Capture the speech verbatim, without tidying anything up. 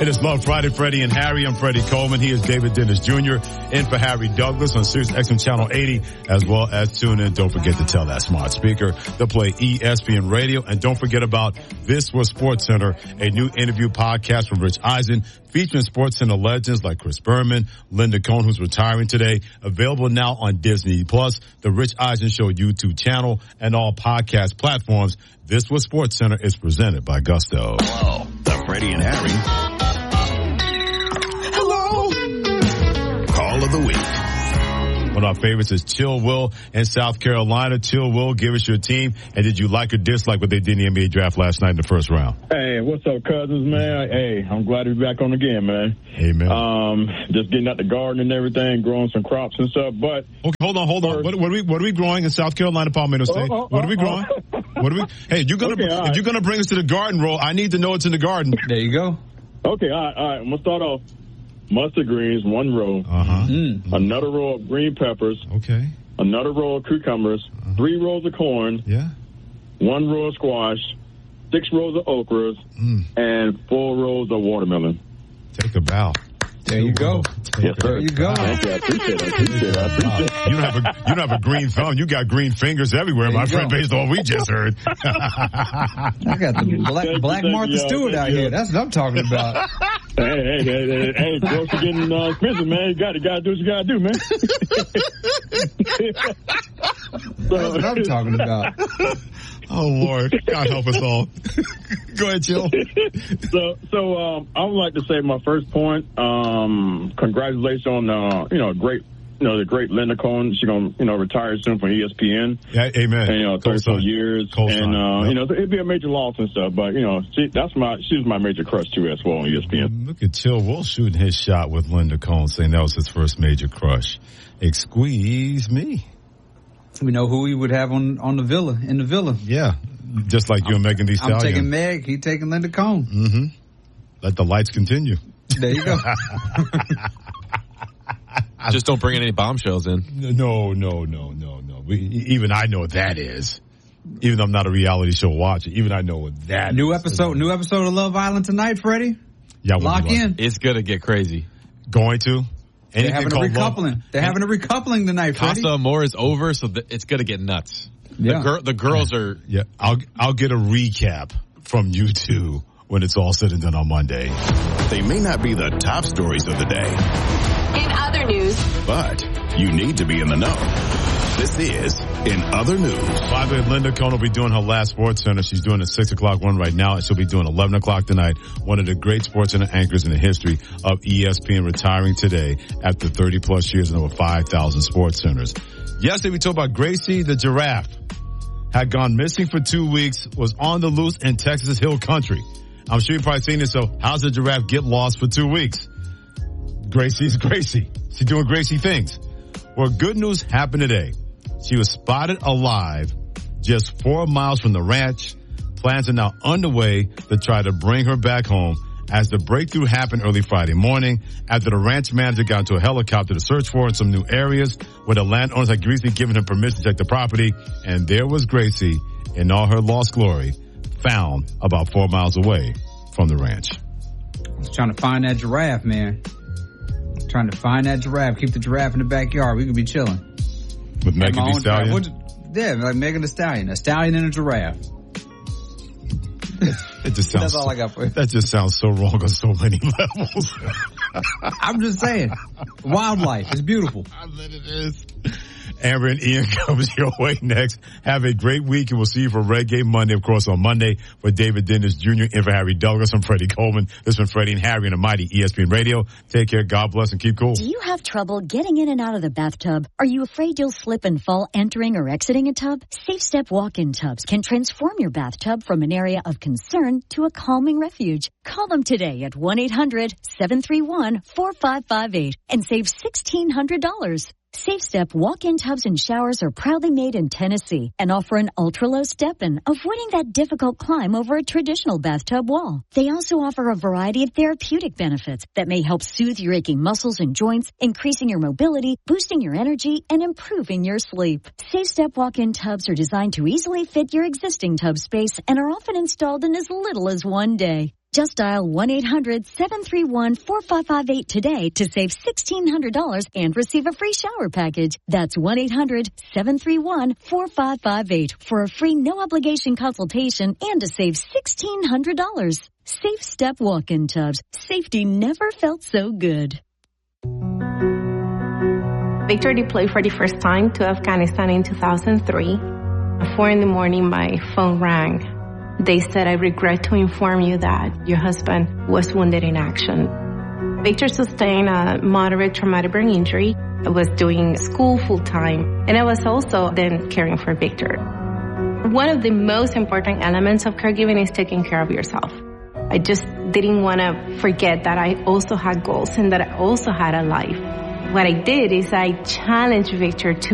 It is Love Friday, Freddie and Harry. I'm Freddie Coleman. He is David Dennis Junior In for Harry Douglas on Sirius X M Channel eighty, as well as tune in. Don't forget to tell that smart speaker to play E S P N Radio. And don't forget about This Was Sports Center, a new interview podcast from Rich Eisen featuring Sports Center legends like Chris Berman, Linda Cohn, who's retiring today. Available now on Disney Plus, the Rich Eisen Show YouTube channel, and all podcast platforms. This Was Sports Center is presented by Gusto. Hello, the Freddie and Harry. Hello. Call of the week. One of our favorites is Chill Will in South Carolina. Chill Will, give us your team. And did you like or dislike what they did in the N B A draft last night in the first round? Hey, what's up, cousins, man? Hey, I'm glad to be back on again, man. Hey, man. Um, just getting out the garden and everything, growing some crops and stuff. But okay, hold on, hold on. What, what are we what are we growing in South Carolina, Palmetto State? Oh, oh, what are we oh, growing? Oh. What are we? Hey, you're gonna okay, if right. you're gonna bring us to the garden roll, I need to know it's in the garden. There you go. Okay, all right, all right. I'm gonna start off. Mustard greens, one row. Uh-huh. Mm. Another row of green peppers. Okay. Another row of cucumbers. Uh-huh. Three rows of corn. Yeah. One row of squash. Six rows of okras. Mm. And four rows of watermelon. Take a bow. There you go. Yes, sir. There you go. Thank you. I appreciate it. I appreciate it. I appreciate it. You don't have a you don't have a green thumb. You got green fingers everywhere, my friend, go. Based on what we just heard. I got the black, black Martha Stewart out here. That's what I'm talking about. Hey, hey, hey, hey, hey, grocery getting uh, expensive, man. You got to, got to do what you got to do, man. So, that's what I'm talking about. Oh, Lord. God help us all. Go ahead, Jill. So, so um, I would like to say my first point, um, congratulations on, uh, you know, great, you know, the great Linda Cohn. She's going to, you know, retire soon from E S P N. Yeah, amen. And, you know, thirty-four years. Cold and, uh, yep. you know, it'd be a major loss and stuff. But, you know, she, that's my, she's my major crush, too, as well on E S P N. Look at Chill Will shooting his shot with Linda Cohn, saying that was his first major crush. Excuse me. We know who he would have on, on the villa, in the villa. Yeah, just like you and Megan Thee Stallion. I'm taking Meg, he taking Linda Cohn. Mm-hmm. Let the lights continue. There you go. Just don't bring any bombshells in. No, no, no, no, no. We, even I know what that is. Even though I'm not a reality show watcher, even I know what that new is. Episode, new episode of Love Island tonight, Freddie? Yeah, Lock in. It's going to get crazy. Going to? They're having a recoupling. Love. They're having a recoupling tonight, Freddie. Casa Amor is over, so th- it's going to get nuts. Yeah. The, gir- the girls are... Yeah, I'll I'll get a recap from you two when it's all said and done on Monday. They may not be the top stories of the day. In other news. But you need to be in the know. This is In Other News. By the way, Linda Cohn will be doing her last Sports Center. She's doing a six o'clock one right now, and she'll be doing eleven o'clock tonight. One of the great Sports Center anchors in the history of E S P N, retiring today after thirty plus years and over five thousand Sports Centers. Yesterday we talked about Gracie the giraffe. Had gone missing for two weeks, was on the loose in Texas Hill Country. I'm sure you've probably seen this, so how's the giraffe get lost for two weeks? Gracie's Gracie. She's doing Gracie things. Well, good news happened today. She was spotted alive just four miles from the ranch. Plans are now underway to try to bring her back home as the breakthrough happened early Friday morning after the ranch manager got into a helicopter to search for her in some new areas where the landowners had recently given him permission to check the property. And there was Gracie in all her lost glory, found about four miles away from the ranch. I was trying to find that giraffe, man. Trying to find that giraffe. Keep the giraffe in the backyard. We could be chilling. With Megan Thee Stallion? Yeah, like Megan Thee Stallion. A stallion and a giraffe. It just sounds That's all so, I got for you. That just sounds so wrong on so many levels. I'm just saying. Wildlife. It's beautiful. I bet it is. Amber and Ian comes your way next. Have a great week, and we'll see you for Reggae Monday, of course, on Monday for David Dennis Junior and for Harry Douglas. I'm Freddie Coleman. This one, Freddie and Harry on the mighty E S P N Radio. Take care. God bless and keep cool. Do you have trouble getting in and out of the bathtub? Are you afraid you'll slip and fall entering or exiting a tub? Safe Step walk-in tubs can transform your bathtub from an area of concern to a calming refuge. Call them today at one eight hundred seven three one four five five eight and save sixteen hundred dollars. Safe Step walk-in tubs and showers are proudly made in Tennessee and offer an ultra-low step-in, avoiding that difficult climb over a traditional bathtub wall. They also offer a variety of therapeutic benefits that may help soothe your aching muscles and joints, increasing your mobility, boosting your energy, and improving your sleep. Safe Step walk-in tubs are designed to easily fit your existing tub space and are often installed in as little as one day. Just dial one eight hundred seven three one four five five eight today to save sixteen hundred dollars and receive a free shower package. That's one eight hundred seven three one four five five eight for a free no-obligation consultation and to save sixteen hundred dollars. Safe Step Walk-In Tubs. Safety never felt so good. Victor deployed for the first time to Afghanistan in two thousand three. At four in the morning, my phone rang. They said, I regret to inform you that your husband was wounded in action. Victor sustained a moderate traumatic brain injury. I was doing school full-time, and I was also then caring for Victor. One of the most important elements of caregiving is taking care of yourself. I just didn't want to forget that I also had goals and that I also had a life. What I did is I challenged Victor to